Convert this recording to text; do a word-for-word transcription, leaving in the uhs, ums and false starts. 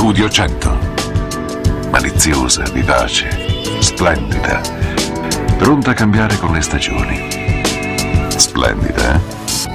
Studio cento. Maliziosa, vivace, splendida. Pronta a cambiare con le stagioni. Splendida, eh?